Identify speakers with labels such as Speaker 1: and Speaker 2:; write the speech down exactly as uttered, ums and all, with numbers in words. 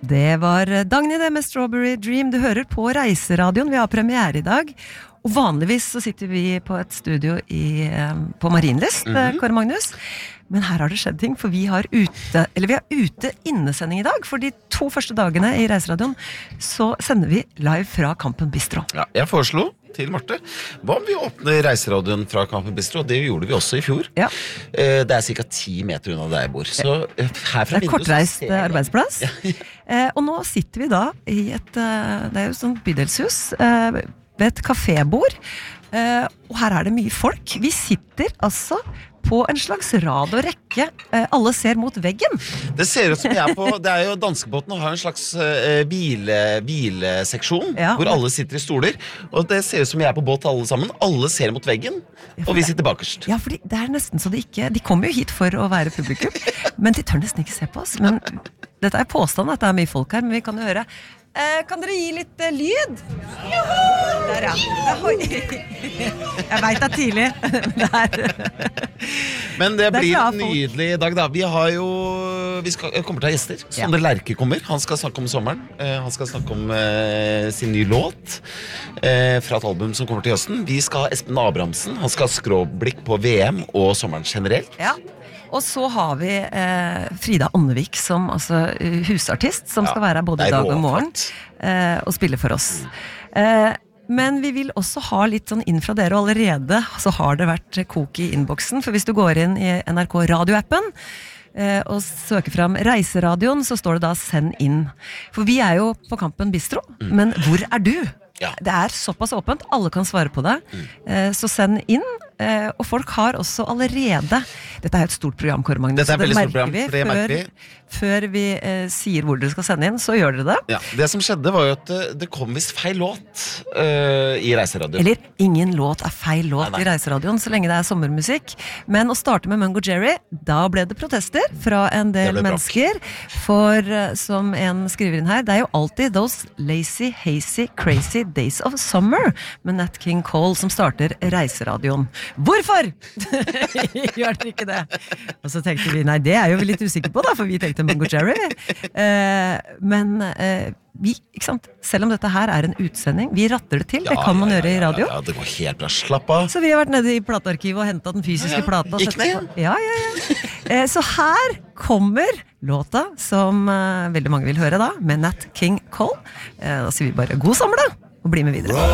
Speaker 1: Det var Dagny det med Strawberry Dream. Du hører på Reiseradioen. Vi har premiere i dag. Og vanligvis så sitter vi på et studio i, på Marienlyst, mm-hmm. Kåre Magnus. Men her har det skjedd ting, for vi har ute, eller vi har ute innesending i dag. For de to første dagene i Reiseradioen så sender vi live fra Kampen Bistro.
Speaker 2: Ja, jeg foreslo til Marte. Hva om vi åpner Reiseradioen fra Kampen Bistro? Det gjorde vi også i fjor. Ja. Det er cirka ti meter unna der jeg bor. Så herfra
Speaker 1: det er kortreist arbeidsplass. Ja. Og nå sitter vi da i et, det er jo sånn bydelshus, ved et kafébord. Og her er det mye folk. Vi sitter altså på en slags rad og rekke. Alle ser mot veggen.
Speaker 2: Det ser ut som jeg er på, det er jo danskebåten og har en slags uh, hvile, hvileseksjon, ja. Hvor alle sitter i stoler. Og det ser ut som jeg er på båt alle sammen. Alle ser mot veggen, ja, og vi sitter bakerst.
Speaker 1: Ja, for det er nesten så de ikke, de kommer jo hit for å være publikum, men de tør nesten ikke se på oss. Men dette er påstanden at det er mye folk her, men vi kan jo høre. Eh, kan dere gi litt eh, lyd? Der, ja. Jeg vet det er tidlig.
Speaker 2: Men det, det blir en nydelig dag da. Vi har jo, vi skal, kommer til å ha gjester. Sondre Lerche kommer. Han skal snakke om sommeren. Eh, han skal snakke om eh, sin nye låt eh, fra et album som kommer til høsten. Vi skal ha Espen Abrahamsen. Han skal ha skråblikk på V M og sommeren generelt.
Speaker 1: Ja. Og så har vi eh, Frida Ånnevik som altså, husartist, som ja, skal være både dag og morgen eh, og spille for oss. Eh, men vi vil også ha litt sånn inn fra dere, og allerede så har det vært kok i innboksen, for hvis du går inn i N R K radioappen eh, og søker frem Reiseradioen, så står det da send inn. For vi er jo på Kampen Bistro, mm. men hvor er du? Ja. Det er såpass åpent, alle kan svare på det. Mm. Eh, så send inn. Eh, og folk har også allerede, dette er jo et stort program, Kåre Magnus,
Speaker 2: dette er veldig
Speaker 1: det
Speaker 2: stort program,
Speaker 1: vi,
Speaker 2: for det
Speaker 1: før,
Speaker 2: merker vi.
Speaker 1: Før vi eh, sier hvor dere skal sende inn, så gjør dere det.
Speaker 2: Ja, det som skjedde var jo at det, det kom vist feil låt uh, i Reiseradioen.
Speaker 1: Eller, ingen låt er feil låt nei, nei. I Reiseradioen, så lenge det er sommermusikk. Men å starte med Mungo Jerry, da ble det protester fra en del mennesker. For uh, som en skriver inn her, det er jo alltid those lazy, hazy, crazy days of summer med Nat King Cole som starter Reiseradioen. Hvorfor? Gjør dere ikke det? Og så tenkte vi, nei, det er jo vi litt usikre på da, for vi tenkte Mungo Jerry. Eh, men eh, vi, ikke sant? Selv om dette her er en utsending, vi ratter det til, ja, det kan man ja, gjøre i radio.
Speaker 2: Ja, ja, det går helt bra, slapp av.
Speaker 1: Så vi har vært nede i platearkivet og hentet den fysiske ja, plata.
Speaker 2: Gikk ned?
Speaker 1: Ja, ja, ja. Eh, så her kommer låta som eh, veldig mange vil høre da, med Nat King Cole. Eh, da sier vi bare god sommer da, og bli med videre.